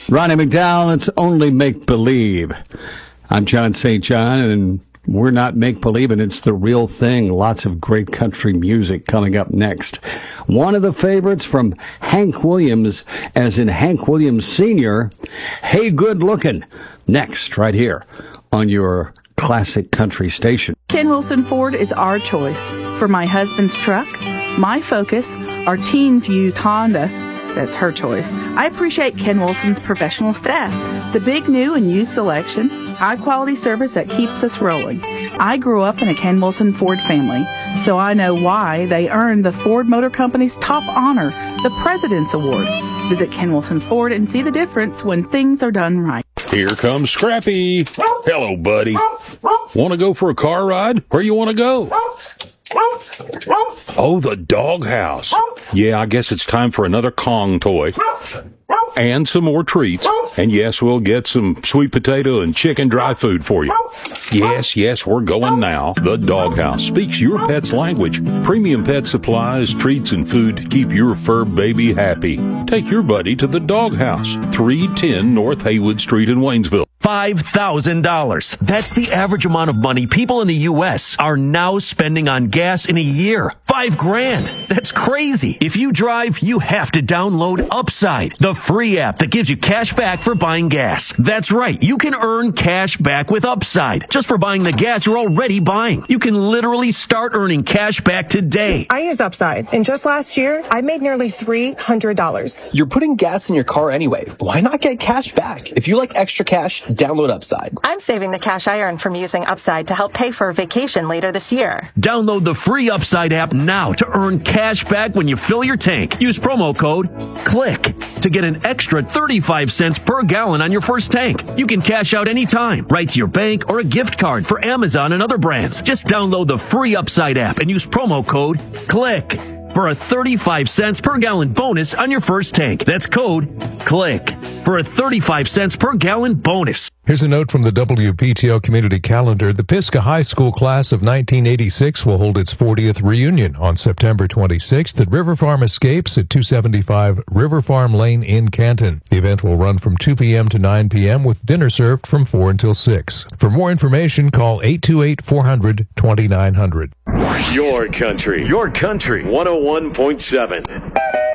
Ronnie McDowell, it's only make-believe. I'm John St. John, and we're not make-believe, and it's the real thing. Lots of great country music coming up next. One of the favorites from Hank Williams, as in Hank Williams Sr., Hey Good Lookin', next, right here on your classic country station. Ken Wilson Ford is our choice. For my husband's truck, my Focus, our teens used Honda, that's her choice. I appreciate Ken Wilson's professional staff, the big new and used selection, high-quality service that keeps us rolling. I grew up in a Ken Wilson Ford family, so I know why they earned the Ford Motor Company's top honor, the President's Award. Visit Ken Wilson Ford and see the difference when things are done right. Here comes Scrappy. Hello, buddy. Want to go for a car ride? Where you want to go? Oh, the doghouse. Yeah, I guess it's time for another Kong toy. And some more treats. And yes, we'll get some sweet potato and chicken dry food for you. Yes, we're going now. The Doghouse speaks your pet's language. Premium pet supplies, treats, and food to keep your fur baby happy. Take your buddy to the Doghouse, 310 North Haywood Street in Waynesville. $5,000. That's the average amount of money people in the U.S. are now spending on gas in a year. $5,000. That's crazy. If you drive, you have to download Upside, the free app that gives you cash back for buying gas. That's right. You can earn cash back with Upside just for buying the gas you're already buying. You can literally start earning cash back today. I use Upside, and just last year, I made nearly $300. You're putting gas in your car anyway. Why not get cash back? If you like extra cash, download Upside. I'm saving the cash I earn from using Upside to help pay for a vacation later this year. Download the free Upside app now to earn cash back when you fill your tank. Use promo code CLICK to get an extra 35 cents per gallon on your first tank. You can cash out anytime, right to your bank or a gift card for Amazon and other brands. Just download the free Upside app and use promo code CLICK for a 35 cents per gallon bonus on your first tank. That's code CLICK for a 35 cents per gallon bonus. Here's a note from the WPTO community calendar. The Pisgah High School class of 1986 will hold its 40th reunion on September 26th at River Farm Escapes at 275 River Farm Lane in Canton. The event will run from 2 p.m. to 9 p.m. with dinner served from 4 until 6. For more information, call 828-400-2900. Your country. 101.7.